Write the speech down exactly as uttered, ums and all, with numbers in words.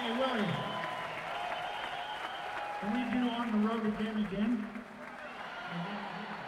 Hey, Willie, can we do On the Road Again again?